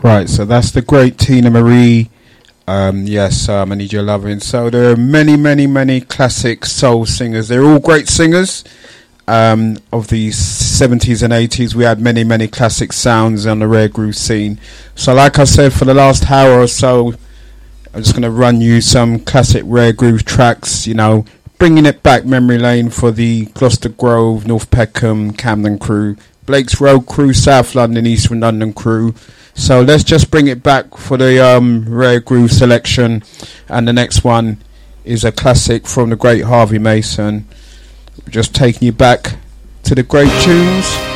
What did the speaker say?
Right, so that's the great Tina Marie. Yes, I Need Your Loving. So there are many, many, many classic soul singers. They're all great singers. Of the 70s and 80s, we had many, many classic sounds on the rare groove scene. So like I said, for the last hour or so, I'm just going to run you some classic rare groove tracks, you know, bringing it back memory lane for the Gloucester Grove, North Peckham, Camden crew, Blake's Road crew, South London, East London crew. So let's just bring it back for the rare groove selection. And the next one is a classic from the great Harvey Mason. Just taking you back to the great tunes.